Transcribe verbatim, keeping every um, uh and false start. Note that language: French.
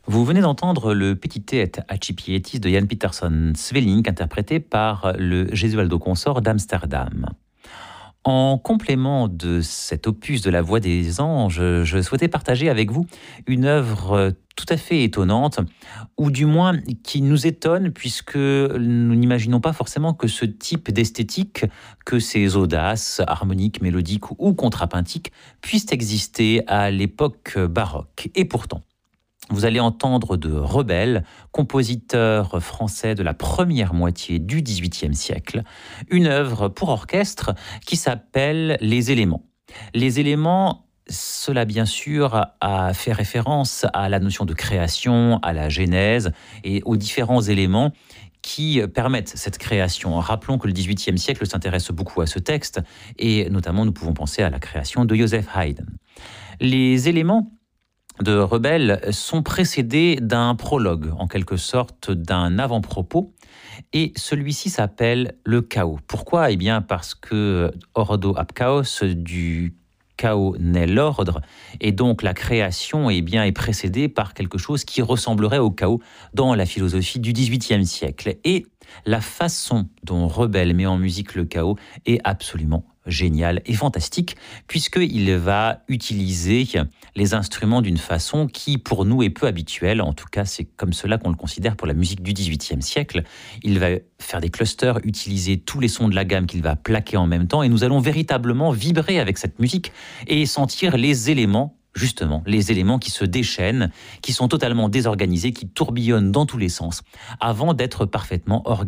Vous venez d'entendre le Petit et Acipietis de Jan Pieterszoon Svelink, interprété par le Gesualdo Consort d'Amsterdam. En complément de cet opus de la Voix des Anges, je souhaitais partager avec vous une œuvre tout à fait étonnante, ou du moins qui nous étonne, puisque nous n'imaginons pas forcément que ce type d'esthétique, que ces audaces harmoniques, mélodiques ou contrapuntiques puissent exister à l'époque baroque. Et pourtant, vous allez entendre de Rebelle, compositeur français de la première moitié du dix-huitième siècle, une œuvre pour orchestre qui s'appelle Les Éléments. Les Éléments, cela bien sûr a fait référence à la notion de création, à la genèse et aux différents éléments qui permettent cette création. Rappelons que le dix-huitième siècle s'intéresse beaucoup à ce texte et notamment nous pouvons penser à la création de Joseph Haydn. Les éléments de Rebelle sont précédés d'un prologue, en quelque sorte d'un avant-propos, et celui-ci s'appelle le chaos. Pourquoi ? Eh bien parce que ordo ab chaos, du chaos naît l'ordre, et donc la création eh bien, est précédée par quelque chose qui ressemblerait au chaos dans la philosophie du dix-huitième siècle. Et la façon dont Rebelle met en musique le chaos est absolument génial et fantastique, puisqu'il va utiliser les instruments d'une façon qui, pour nous, est peu habituelle. En tout cas, c'est comme cela qu'on le considère pour la musique du dix-huitième siècle. Il va faire des clusters, utiliser tous les sons de la gamme qu'il va plaquer en même temps, et nous allons véritablement vibrer avec cette musique et sentir les éléments, justement, les éléments qui se déchaînent, qui sont totalement désorganisés, qui tourbillonnent dans tous les sens, avant d'être parfaitement organisés.